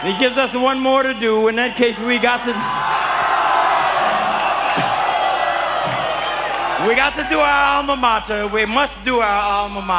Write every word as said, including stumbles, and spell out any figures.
He gives us one more to do. In that case, we got to... we got to do our alma mater. We must do our alma mater.